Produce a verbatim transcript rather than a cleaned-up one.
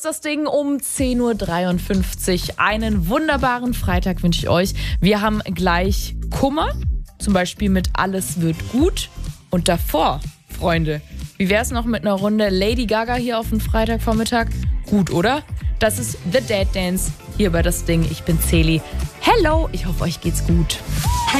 Jetzt das Ding um zehn Uhr dreiundfünfzig. Einen wunderbaren Freitag wünsche ich euch. Wir haben gleich Kummer, zum Beispiel mit Alles wird gut. Und davor, Freunde, wie wäre es noch mit einer Runde Lady Gaga hier auf den Freitagvormittag? Gut, oder? Das ist The Dead Dance hier bei das Ding. Ich bin Celi. Hello, ich hoffe, euch geht's gut.